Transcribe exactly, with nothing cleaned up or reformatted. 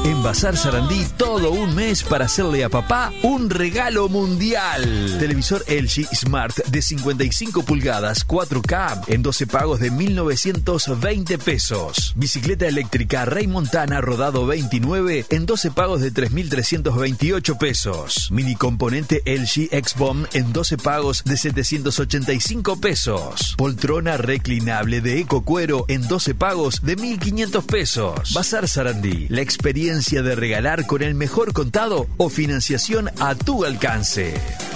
En Bazar Sarandí, todo un mes para hacerle a papá un regalo mundial. Televisor L G Smart de cincuenta y cinco pulgadas cuatro K en doce pagos de mil novecientos veinte pesos. Bicicleta eléctrica Rey Montana rodado veintinueve en doce pagos de tres mil trescientos veintiocho pesos. Mini componente L G X-Bomb en doce pagos de setecientos ochenta y cinco pesos. Poltrona reclinable de Eco Cuero en doce pagos de mil quinientos pesos. Bazar Sarandí, la experiencia de regalar con el mejor contado o financiación a tu alcance.